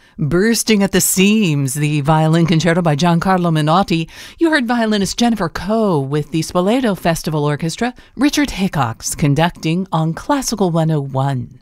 Bursting at the Seams, the violin concerto by Giancarlo Menotti. You heard violinist Jennifer Coe with the Spoleto Festival Orchestra. Richard Hickox conducting on Classical 101.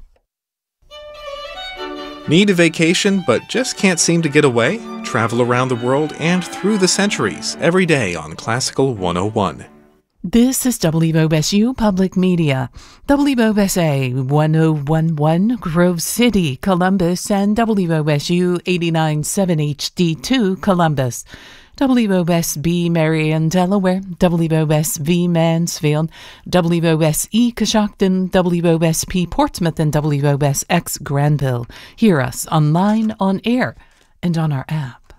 Need a vacation but just can't seem to get away? Travel around the world and through the centuries every day on Classical 101. This is WOSU Public Media, WOSA 1011 Grove City, Columbus, and WOSU 89.7 HD2 Columbus, WOSB Marion, Delaware, WOSV Mansfield, WOSE Coshocton, WOSP Portsmouth, and WOSX Granville. Hear us online, on air, and on our app.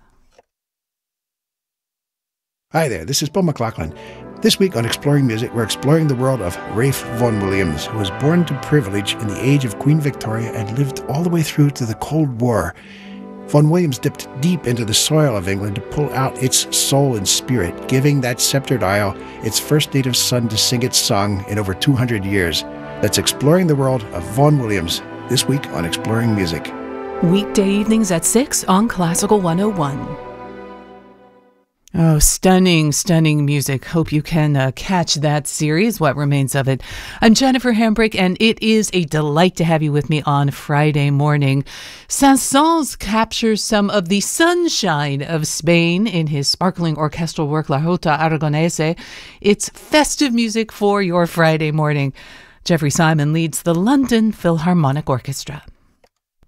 Hi there, this is Bill McLaughlin. This week on Exploring Music, we're exploring the world of Ralph Vaughan Williams, who was born to privilege in the age of Queen Victoria and lived all the way through to the Cold War. Vaughan Williams dipped deep into the soil of England to pull out its soul and spirit, giving that sceptred isle its first native son to sing its song in over 200 years. That's Exploring the World of Vaughan Williams, this week on Exploring Music. Weekday evenings at 6 on Classical 101. Oh, stunning, stunning music. Hope you can catch that series, what remains of it. I'm Jennifer Hambrick, and it is a delight to have you with me on Friday morning. Saint-Saëns captures some of the sunshine of Spain in his sparkling orchestral work, La Jota Aragonese. It's festive music for your Friday morning. Jeffrey Simon leads the London Philharmonic Orchestra.